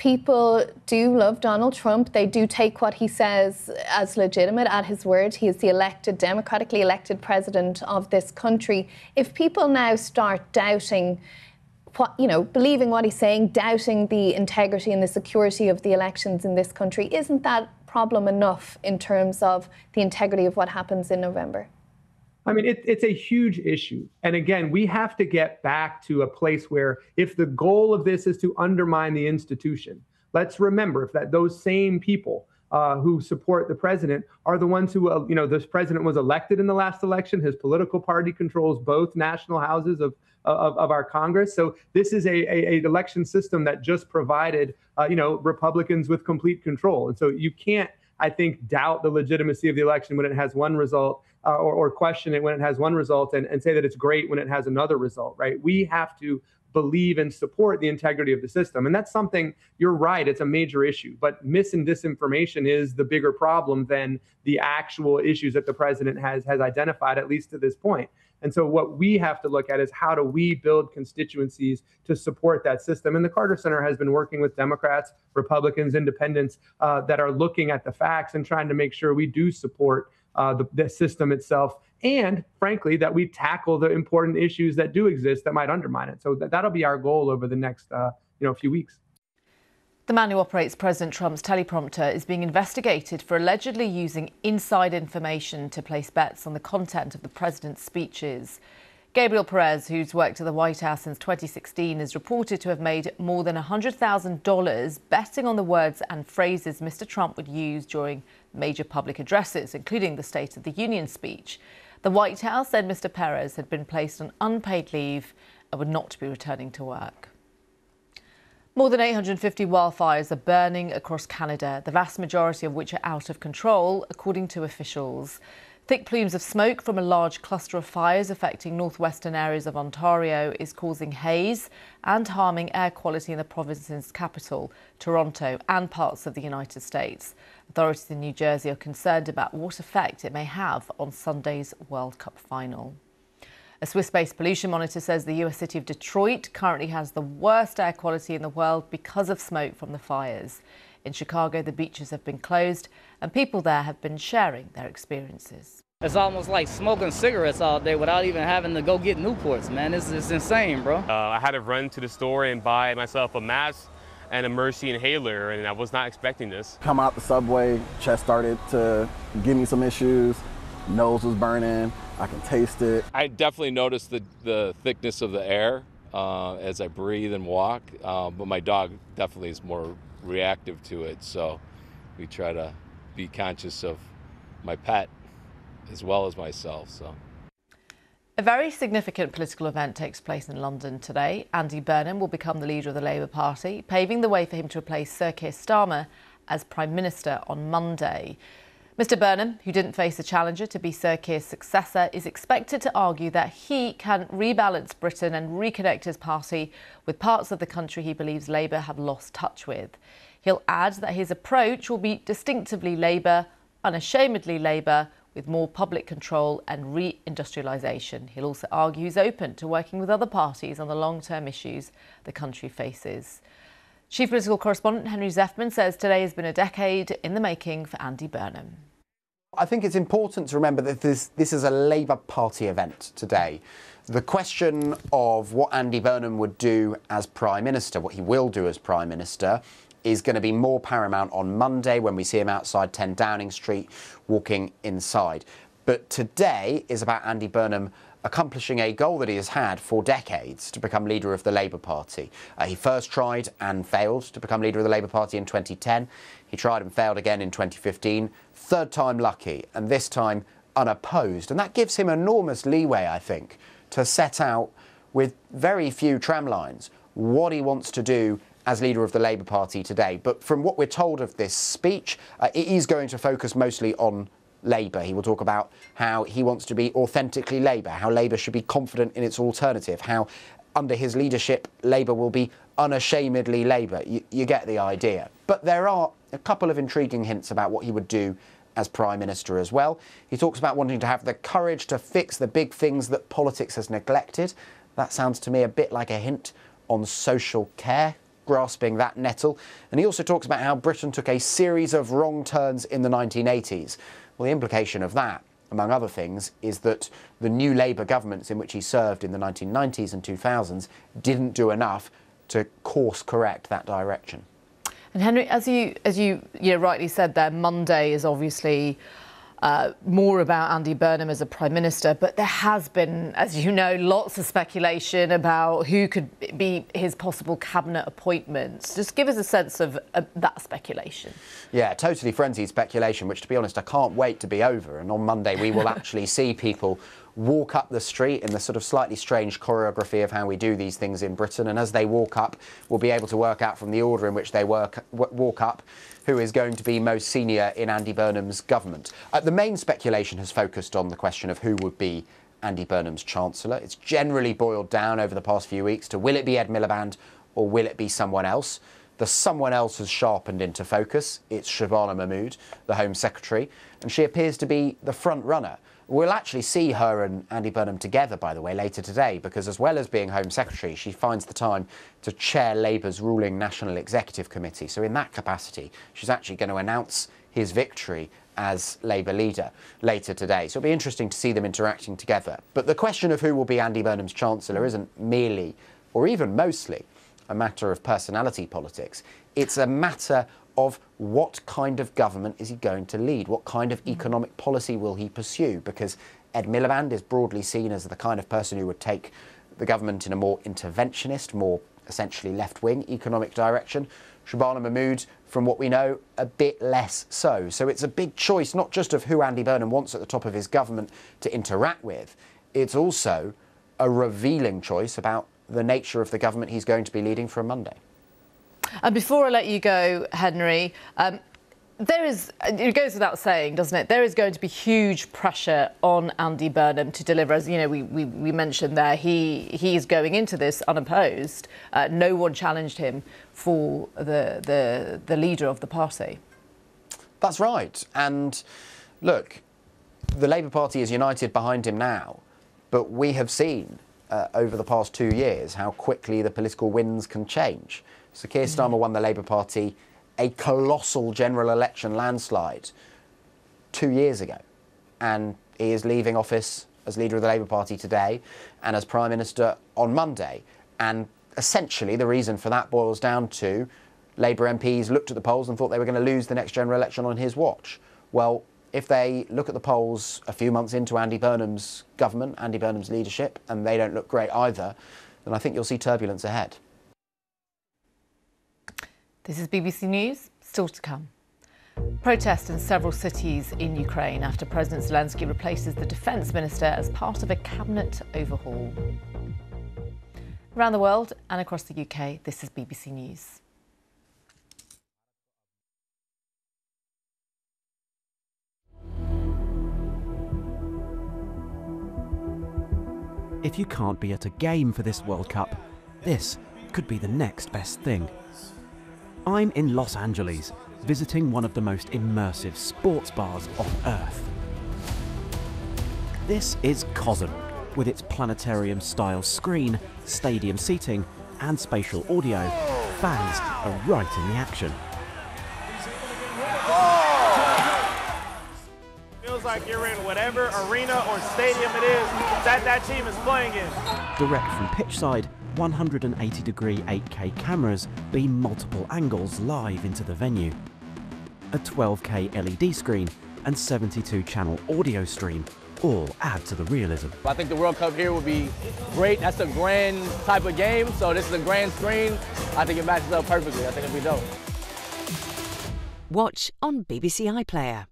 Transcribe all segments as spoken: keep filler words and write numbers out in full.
People do love Donald Trump. They do take what he says as legitimate, at his word. He is the elected, democratically elected president of this country. If people now start doubting what, you know, believing what he's saying, doubting the integrity and the security of the elections in this country, isn't that problem enough in terms of the integrity of what happens in November? I mean, it, it's a huge issue. And again, we have to get back to a place where if the goal of this is to undermine the institution, let's remember if that those same people uh, who support the president are the ones who, uh, you know, this president was elected in the last election. His political party controls both national houses of Of, of our Congress. So this is a, a, a election system that just provided, uh, you know, Republicans with complete control. And so you can't, I think, doubt the legitimacy of the election when it has one result uh, or, or question it when it has one result and, and say that it's great when it has another result, right? We have to believe and support the integrity of the system. And that's something, you're right, it's a major issue. But mis and disinformation is the bigger problem than the actual issues that the president has has identified, at least to this point. And so what we have to look at is how do we build constituencies to support that system? And the Carter Center has been working with Democrats, Republicans, independents uh, that are looking at the facts and trying to make sure we do support uh, the, the system itself. And frankly, that we tackle the important issues that do exist that might undermine it. So that, that'll be our goal over the next uh, you know, few weeks. The man who operates President Trump's teleprompter is being investigated for allegedly using inside information to place bets on the content of the president's speeches. Gabriel Perez, who's worked at the White House since twenty sixteen, is reported to have made more than one hundred thousand dollars betting on the words and phrases Mister Trump would use during major public addresses, including the State of the Union speech. The White House said Mister Perez had been placed on unpaid leave and would not be returning to work. More than eight hundred fifty wildfires are burning across Canada, the vast majority of which are out of control, according to officials. Thick plumes of smoke from a large cluster of fires affecting northwestern areas of Ontario is causing haze and harming air quality in the province's capital, Toronto, and parts of the United States. Authorities in New Jersey are concerned about what effect it may have on Sunday's World Cup final. A Swiss-based pollution monitor says the U S city of Detroit currently has the worst air quality in the world because of smoke from the fires. In Chicago, the beaches have been closed and people there have been sharing their experiences. It's almost like smoking cigarettes all day without even having to go get Newports, man. It's, it's insane, bro. Uh, I had to run to the store and buy myself a mask and a Mercy inhaler, and I was not expecting this. Come out the subway, chest started to give me some issues, nose was burning. I can taste it. I definitely noticed the, the thickness of the air uh, as I breathe and walk, uh, but my dog definitely is more reactive to it, so we try to be conscious of my pet as well as myself. So, a very significant political event takes place in London today. Andy Burnham will become the leader of the Labour Party, paving the way for him to replace Sir Keir Starmer as Prime Minister on Monday. Mister Burnham, who didn't face a challenger to be Sir Keir's successor, is expected to argue that he can rebalance Britain and reconnect his party with parts of the country he believes Labour have lost touch with. He'll add that his approach will be distinctively Labour, unashamedly Labour, with more public control and re-industrialisation. He'll also argue he's open to working with other parties on the long-term issues the country faces. Chief Political Correspondent Henry Zeffman says today has been a decade in the making for Andy Burnham. I think it's important to remember that this, this is a Labour Party event today. The question of what Andy Burnham would do as Prime Minister, what he will do as Prime Minister, is going to be more paramount on Monday when we see him outside ten Downing Street walking inside. But today is about Andy Burnham accomplishing a goal that he has had for decades, to become leader of the Labour Party. Uh, he first tried and failed to become leader of the Labour Party in twenty ten. He tried and failed again in twenty fifteen. Third time lucky, and this time unopposed. And that gives him enormous leeway, I think, to set out with very few tramlines what he wants to do as leader of the Labour Party today. But from what we're told of this speech, uh, it is going to focus mostly on Labour. He will talk about how he wants to be authentically Labour, how Labour should be confident in its alternative, how under his leadership Labour will be unashamedly Labour. You, you get the idea. But there are a couple of intriguing hints about what he would do as Prime Minister as well. He talks about wanting to have the courage to fix the big things that politics has neglected. That sounds to me a bit like a hint on social care. grasping that nettle. And he also talks about how Britain took a series of wrong turns in the nineteen eighties. Well, the implication of that, among other things, is that the new Labour governments in which he served in the nineteen nineties and two thousands didn't do enough to course correct that direction. And Henry, as you as you, you know, rightly said there, Monday is obviously Uh, more about Andy Burnham as a Prime Minister, but there has been, as you know, lots of speculation about who could be his possible cabinet appointments. Just give us a sense of uh, that speculation. Yeah, totally frenzied speculation, which, to be honest, I can't wait to be over. And on Monday, we will actually see people walk up the street in the sort of slightly strange choreography of how we do these things in Britain. And as they walk up, we'll be able to work out from the order in which they work, w- walk up who is going to be most senior in Andy Burnham's government. Uh, the main speculation has focused on the question of who would be Andy Burnham's Chancellor. It's generally boiled down over the past few weeks to will it be Ed Miliband or will it be someone else? The someone else has sharpened into focus. It's Shabana Mahmood, the Home Secretary, and she appears to be the front runner. We'll actually see her and Andy Burnham together, by the way, later today, because as well as being Home Secretary, she finds the time to chair Labour's ruling National Executive Committee. So in that capacity, she's actually going to announce his victory as Labour leader later today. So it'll be interesting to see them interacting together. But the question of who will be Andy Burnham's Chancellor isn't merely, or even mostly, a matter of personality politics. It's a matter of what kind of government is he going to lead? What kind of economic policy will he pursue? Because Ed Miliband is broadly seen as the kind of person who would take the government in a more interventionist, more essentially left-wing economic direction. Shabana Mahmood, from what we know, a bit less so. So it's a big choice, not just of who Andy Burnham wants at the top of his government to interact with, it's also a revealing choice about the nature of the government he's going to be leading from Monday. And before I let you go, Henry, um, there is, it goes without saying, doesn't it? There is going to be huge pressure on Andy Burnham to deliver. As you know, we, we, we mentioned there, he, he is going into this unopposed. Uh, no one challenged him for the, the, the leader of the party. That's right. And look, the Labour Party is united behind him now, but we have seen uh, over the past two years how quickly the political winds can change. So Keir Starmer won the Labour Party a colossal general election landslide two years ago. And he is leaving office as leader of the Labour Party today and as Prime Minister on Monday. And essentially the reason for that boils down to Labour M Ps looked at the polls and thought they were going to lose the next general election on his watch. Well, if they look at the polls a few months into Andy Burnham's government, Andy Burnham's leadership, and they don't look great either, then I think you'll see turbulence ahead. This is B B C News, still to come. Protests in several cities in Ukraine after President Zelensky replaces the defence minister as part of a cabinet overhaul. Around the world and across the U K, this is B B C News. If you can't be at a game for this World Cup, this could be the next best thing. I'm in Los Angeles, visiting one of the most immersive sports bars on Earth. This is COSM, with its planetarium-style screen, stadium seating, and spatial audio. Fans are right in the action. Feels like you're in whatever arena or stadium it is that that team is playing in. Direct from pitchside, one hundred eighty degree eight K cameras beam multiple angles live into the venue. A twelve K L E D screen and seventy-two channel audio stream all add to the realism. I think the World Cup here would be great. That's a grand type of game, so this is a grand screen. I think it matches up perfectly. I think it'll be dope. Watch on B B C iPlayer.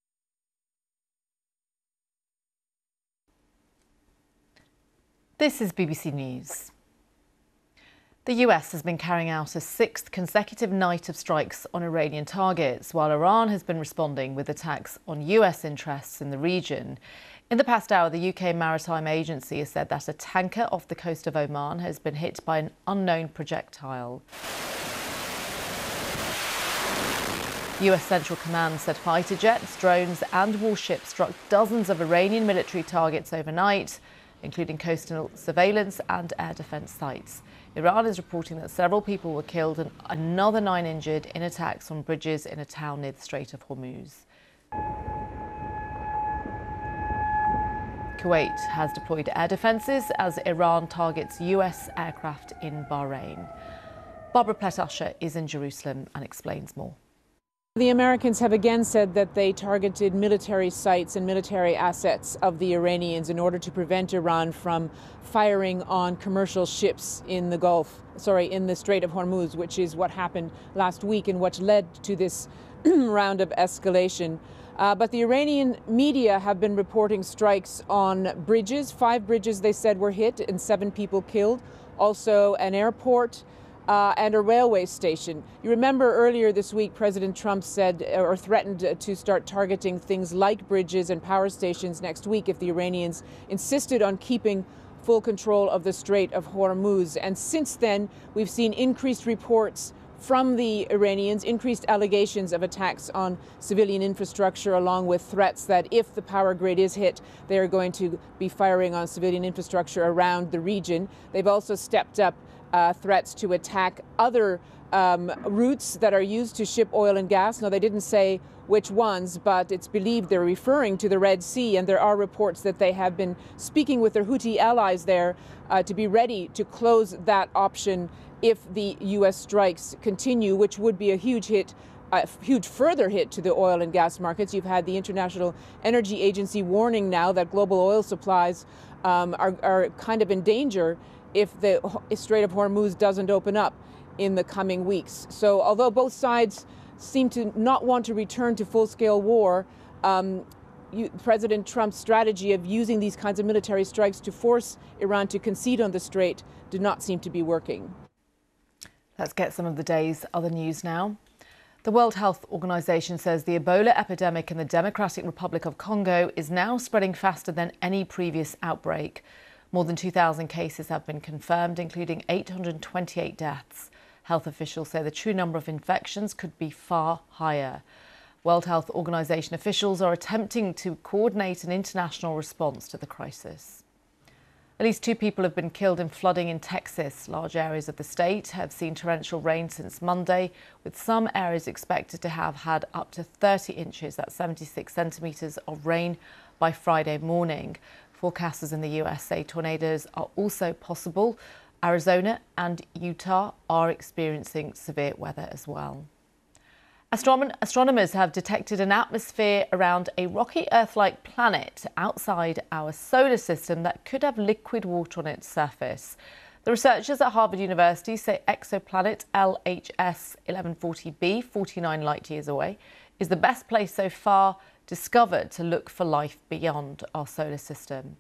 This is B B C News. The U S has been carrying out a sixth consecutive night of strikes on Iranian targets, while Iran has been responding with attacks on U S interests in the region. In the past hour, the U K Maritime Agency has said that a tanker off the coast of Oman has been hit by an unknown projectile. U S Central Command said fighter jets, drones and warships struck dozens of Iranian military targets overnight, including coastal surveillance and air defence sites. Iran is reporting that several people were killed and another nine injured in attacks on bridges in a town near the Strait of Hormuz. Kuwait has deployed air defences as Iran targets U S aircraft in Bahrain. Barbara Pletasher is in Jerusalem and explains more. The Americans have again said that they targeted military sites and military assets of the Iranians in order to prevent Iran from firing on commercial ships in the Gulf, sorry, in the Strait of Hormuz, which is what happened last week and which led to this round of escalation. Uh, but the Iranian media have been reporting strikes on bridges. Five bridges, they said, were hit and seven people killed. Also an airport. Uh, and a railway station. You remember earlier this week, President Trump said or threatened to start targeting things like bridges and power stations next week if the Iranians insisted on keeping full control of the Strait of Hormuz. And since then, we've seen increased reports from the Iranians, increased allegations of attacks on civilian infrastructure, along with threats that if the power grid is hit, they are going to be firing on civilian infrastructure around the region. They've also stepped up Uh, threats to attack other um, routes that are used to ship oil and gas. Now, they didn't say which ones, but it's believed they're referring to the Red Sea, and there are reports that they have been speaking with their Houthi allies there uh, to be ready to close that option if the U S strikes continue, which would be a huge hit, a huge further hit to the oil and gas markets. You've had the International Energy Agency warning now that global oil supplies um, are, are kind of in danger if the Strait of Hormuz doesn't open up in the coming weeks. So although both sides seem to not want to return to full-scale war, um, you, President Trump's strategy of using these kinds of military strikes to force Iran to concede on the strait did not seem to be working. Let's get some of the day's other news now. The World Health Organization says the Ebola epidemic in the Democratic Republic of Congo is now spreading faster than any previous outbreak. More than two thousand cases have been confirmed, including eight hundred twenty-eight deaths. Health officials say the true number of infections could be far higher. World Health Organization officials are attempting to coordinate an international response to the crisis. At least two people have been killed in flooding in Texas. Large areas of the state have seen torrential rain since Monday, with some areas expected to have had up to thirty inches, that's seventy-six centimetres of rain, by Friday morning. Forecasters in the U S say tornadoes are also possible. Arizona and Utah are experiencing severe weather as well. Astronom- astronomers have detected an atmosphere around a rocky Earth-like planet outside our solar system that could have liquid water on its surface. The researchers at Harvard University say exoplanet L H S eleven forty b, forty-nine light years away, is the best place so far discovered to look for life beyond our solar system.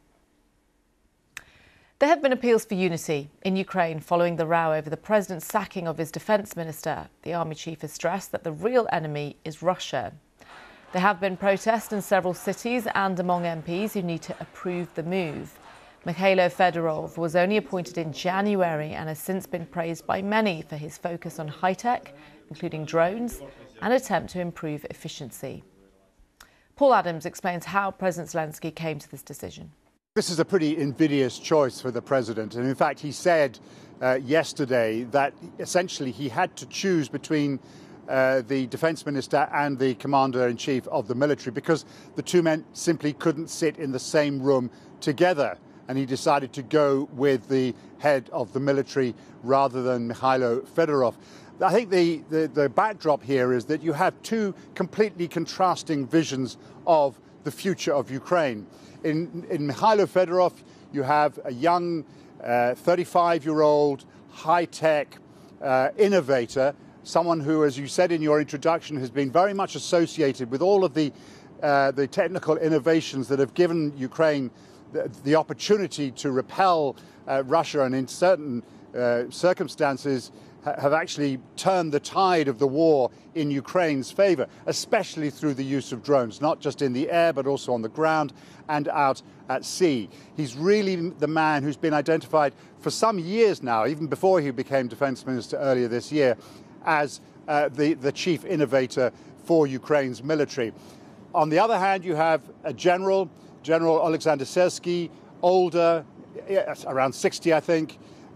There have been appeals for unity in Ukraine following the row over the president's sacking of his defence minister. The army chief has stressed that the real enemy is Russia. There have been protests in several cities and among M Ps who need to approve the move. Mikhailo Fedorov was only appointed in January and has since been praised by many for his focus on high-tech, including drones, and attempt to improve efficiency. Paul Adams explains how President Zelensky came to this decision. This is a pretty invidious choice for the president. And in fact, he said uh, yesterday that essentially he had to choose between uh, the defense minister and the commander-in-chief of the military because the two men simply couldn't sit in the same room together. And he decided to go with the head of the military rather than Mikhailo Fedorov. I think the, the, the backdrop here is that you have two completely contrasting visions of the future of Ukraine. In, in Mikhailo Fedorov, you have a young uh, thirty-five-year-old high-tech uh, innovator, someone who, as you said in your introduction, has been very much associated with all of the, uh, the technical innovations that have given Ukraine the, the opportunity to repel uh, Russia and in certain uh, circumstances have actually turned the tide of the war in Ukraine's favor, especially through the use of drones, not just in the air, but also on the ground and out at sea. He's really the man who's been identified for some years now, even before he became defense minister earlier this year, as uh, the, the chief innovator for Ukraine's military. On the other hand, you have a general, General Alexander Syrsky, older, around sixty, I think,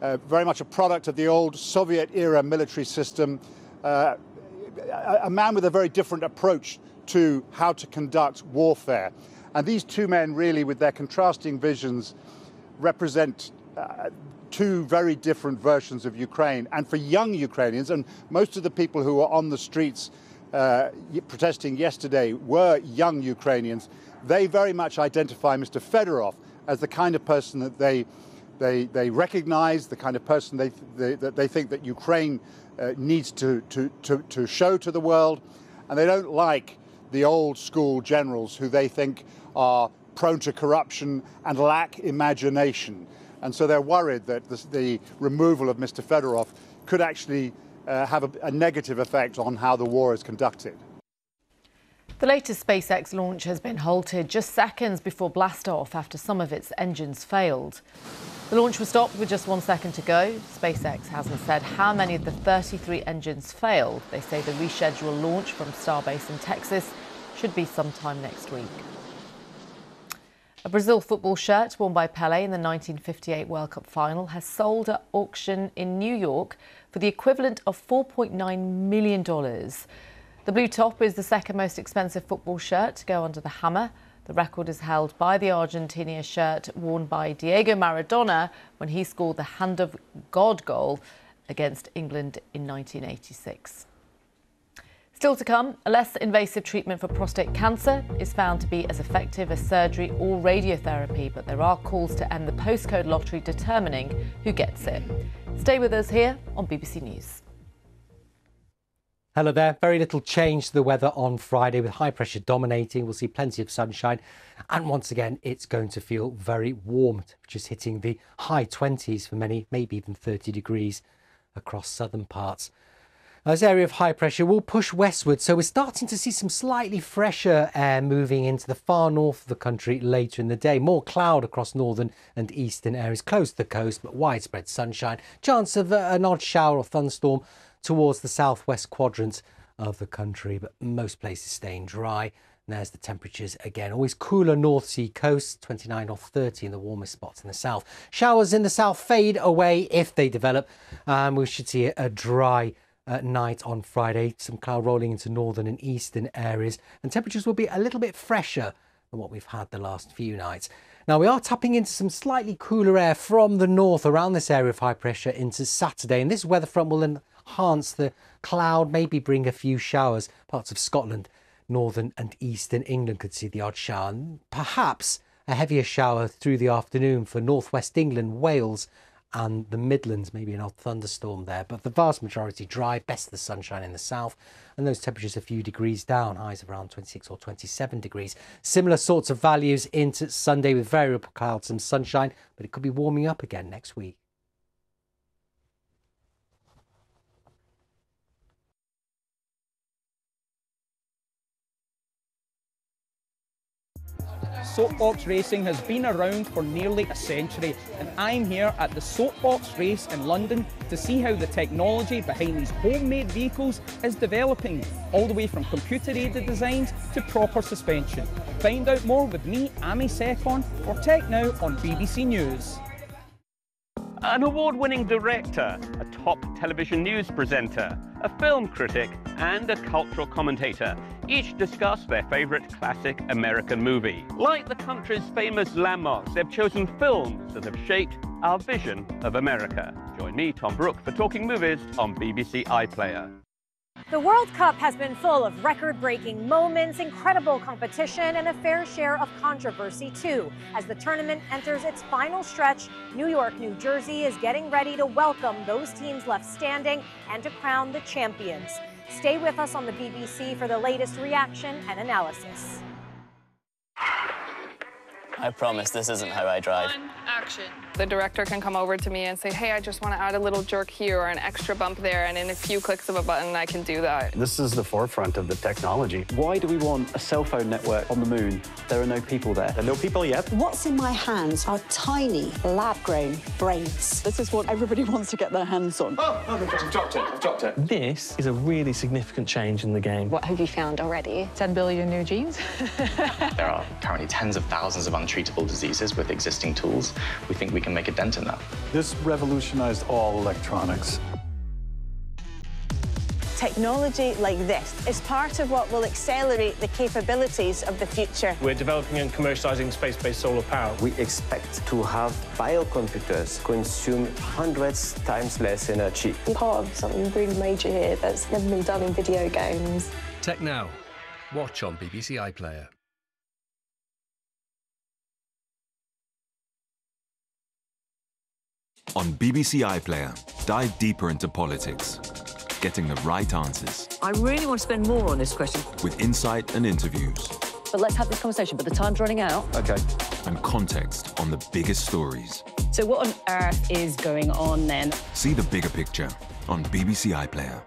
uh, very much a product of the old Soviet-era military system, uh, a, a man with a very different approach to how to conduct warfare. And these two men really, with their contrasting visions, represent uh, two very different versions of Ukraine. And for young Ukrainians, and most of the people who were on the streets uh, protesting yesterday were young Ukrainians, they very much identify Mister Fedorov as the kind of person that they they, they recognize, the kind of person they, they, that they think that Ukraine uh, needs to, to, to, to show to the world. And they don't like the old school generals who they think are prone to corruption and lack imagination. And so they're worried that the, the removal of Mister Fedorov could actually uh, have a, a negative effect on how the war is conducted. The latest SpaceX launch has been halted just seconds before blastoff after some of its engines failed. The launch was stopped with just one second to go. SpaceX hasn't said how many of the thirty-three engines failed. They say the rescheduled launch from Starbase in Texas should be sometime next week. A Brazil football shirt worn by Pelé in the nineteen fifty-eight World Cup final has sold at auction in New York for the equivalent of four point nine million dollars. The blue top is the second most expensive football shirt to go under the hammer. The record is held by the Argentina shirt worn by Diego Maradona when he scored the Hand of God goal against England in nineteen eighty-six. Still to come, a less invasive treatment for prostate cancer is found to be as effective as surgery or radiotherapy, but there are calls to end the postcode lottery determining who gets it. Stay with us here on B B C News. Hello there. Very little change to the weather on Friday with high pressure dominating. We'll see plenty of sunshine. And once again, it's going to feel very warm, just hitting the high twenties for many, maybe even thirty degrees across southern parts. This area of high pressure will push westward, so we're starting to see some slightly fresher air moving into the far north of the country later in the day. More cloud across northern and eastern areas close to the coast, but widespread sunshine. Chance of an odd shower or thunderstorm towards the southwest quadrant of the country, but most places staying dry. And there's the temperatures again. Always cooler North Sea coast, twenty-nine or thirty in the warmest spots in the south. Showers in the south fade away if they develop. Um, we should see a dry at night on Friday, some cloud rolling into northern and eastern areas, and temperatures will be a little bit fresher than what we've had the last few nights. Now we are tapping into some slightly cooler air from the north around this area of high pressure into Saturday, and this weather front will enhance the cloud, maybe bring a few showers. Parts of Scotland, northern and eastern England could see the odd shower, and perhaps a heavier shower through the afternoon for northwest England, Wales and the Midlands, maybe an odd thunderstorm there, but the vast majority dry, best of the sunshine in the south, and those temperatures a few degrees down, highs of around twenty-six or twenty-seven degrees. Similar sorts of values into Sunday with variable clouds and sunshine, but it could be warming up again next week. Soapbox racing has been around for nearly a century, and I'm here at the Soapbox race in London to see how the technology behind these homemade vehicles is developing, all the way from computer-aided designs to proper suspension. Find out more with me, Amy Secon, for Tech Now on B B C News. An award-winning director, a top television news presenter, a film critic and a cultural commentator each discuss their favourite classic American movie. Like the country's famous landmarks, they've chosen films that have shaped our vision of America. Join me, Tom Brooke, for Talking Movies on B B C iPlayer. The World Cup has been full of record-breaking moments, incredible competition, and a fair share of controversy, too. As the tournament enters its final stretch, New York, New Jersey is getting ready to welcome those teams left standing and to crown the champions. Stay with us on the B B C for the latest reaction and analysis. I promise this isn't how I drive. One, action. The director can come over to me and say, hey, I just want to add a little jerk here or an extra bump there, and in a few clicks of a button, I can do that. This is the forefront of the technology. Why do we want a cell phone network on the moon? There are no people there. There are no people yet. What's in my hands are tiny, lab-grown brains. This is what everybody wants to get their hands on. Oh, oh my God, I've dropped it, I've dropped it. This is a really significant change in the game. What have you found already? ten billion new genes? There are currently tens of thousands of untreatable diseases with existing tools. We think we can make a dent in that. This revolutionized all electronics. Technology like this is part of what will accelerate the capabilities of the future. We're developing and commercializing space-based solar power. We expect to have biocomputers consume hundreds times less energy. I'm part of something really major here that's never been done in video games. Tech Now. Watch on B B C iPlayer. On B B C iPlayer, dive deeper into politics, getting the right answers. I really want to spend more on this question. With insight and interviews. But let's have this conversation, but the time's running out. Okay. And context on the biggest stories. So what on earth is going on then? See the bigger picture on B B C iPlayer.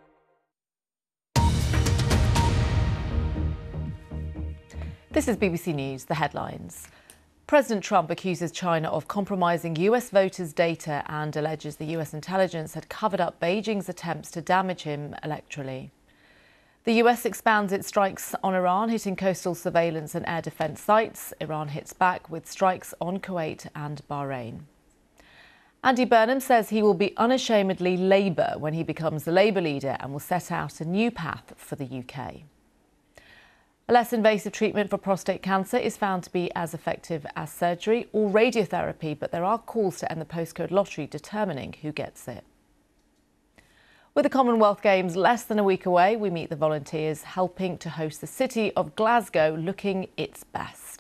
This is B B C News, the headlines. President Trump accuses China of compromising U S voters' data and alleges the U S intelligence had covered up Beijing's attempts to damage him electorally. The U S expands its strikes on Iran, hitting coastal surveillance and air defence sites. Iran hits back with strikes on Kuwait and Bahrain. Andy Burnham says he will be unashamedly Labour when he becomes the Labour leader and will set out a new path for the U K. A less invasive treatment for prostate cancer is found to be as effective as surgery or radiotherapy, but there are calls to end the postcode lottery determining who gets it. With the Commonwealth Games less than a week away, we meet the volunteers helping to host the city of Glasgow looking its best.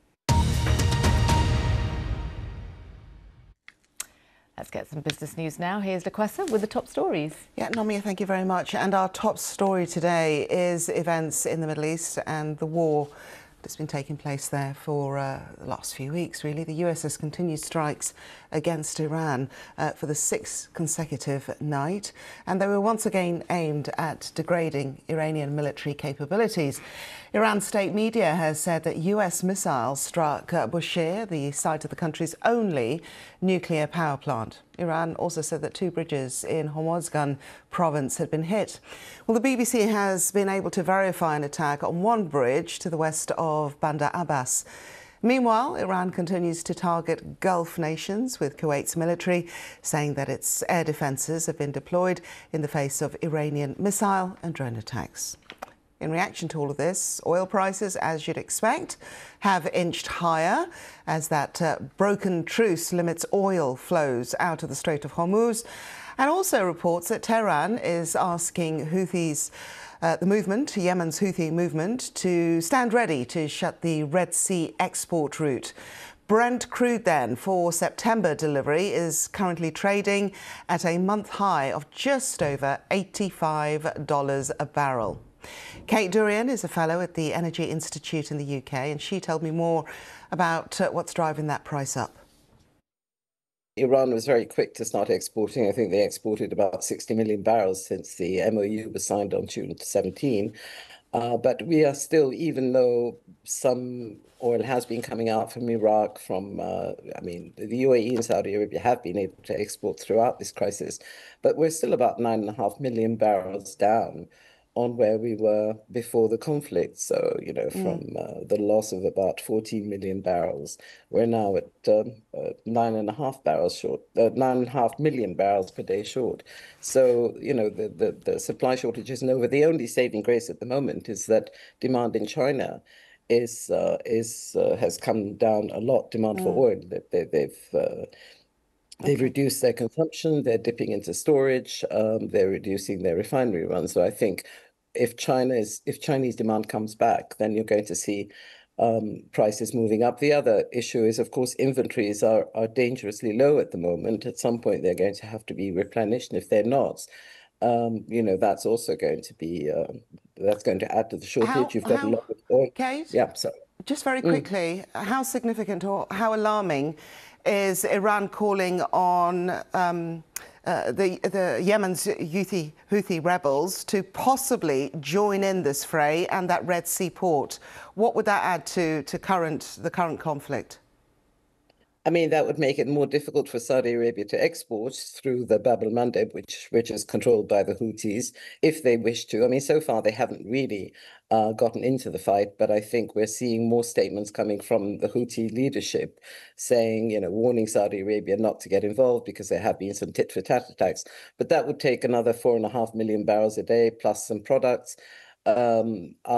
Let's get some business news now. Here's Laquessa with the top stories. Yeah, Nomia, thank you very much. And our top story today is events in the Middle East and the war that's been taking place there for uh, the last few weeks, really. The U S has continued strikes against Iran uh, for the sixth consecutive night, and they were once again aimed at degrading Iranian military capabilities. Iran state media has said that U S missiles struck uh, Bushehr, the site of the country's only nuclear power plant. Iran also said that two bridges in Hormozgan province had been hit. Well, the B B C has been able to verify an attack on one bridge to the west of Bandar Abbas. Meanwhile, Iran continues to target Gulf nations, with Kuwait's military saying that its air defences have been deployed in the face of Iranian missile and drone attacks. In reaction to all of this, oil prices, as you'd expect, have inched higher as that uh, broken truce limits oil flows out of the Strait of Hormuz, and also reports that Tehran is asking Houthis, uh, the movement, Yemen's Houthi movement, to stand ready to shut the Red Sea export route. Brent crude then for September delivery is currently trading at a month high of just over eighty-five dollars a barrel. Kate Durian is a fellow at the Energy Institute in the U K, and she told me more about uh, what's driving that price up. Iran was very quick to start exporting. I think they exported about sixty million barrels since the M O U was signed on June seventeenth. Uh, but we are still, even though some oil has been coming out from Iraq, from, uh, I mean, the U A E and Saudi Arabia have been able to export throughout this crisis, but we're still about nine and a half million barrels down on where we were before the conflict. So, you know, from mm. uh, the loss of about fourteen million barrels, we're now at um, uh, nine and a half barrels short, uh, nine and a half million barrels per day short. So, you know, the, the, the supply shortage isn't over. The only saving grace at the moment is that demand in China is uh, is uh, has come down a lot. Demand mm. for oil, they, they, they've uh, They've okay. reduced their consumption, they're dipping into storage, um, they're reducing their refinery runs. So I think if China is, if Chinese demand comes back, then you're going to see um, prices moving up. The other issue is, of course, inventories are, are dangerously low at the moment. At some point, they're going to have to be replenished. And if they're not, um, you know, that's also going to be, uh, that's going to add to the shortage. How, You've got how, a lot of oil. Kate? Yeah, sorry. Just very quickly, mm. how significant or how alarming is Iran calling on um, uh, the, the Yemen's Houthi, Houthi rebels to possibly join in this fray and that Red Sea port? What would that add to, to current, the current conflict? I mean, that would make it more difficult for Saudi Arabia to export through the Bab el-Mandeb, which, which is controlled by the Houthis, if they wish to. I mean, so far they haven't really uh, gotten into the fight, but I think we're seeing more statements coming from the Houthi leadership saying, you know, warning Saudi Arabia not to get involved because there have been some tit-for-tat attacks. But that would take another four and a half million barrels a day plus some products. Um,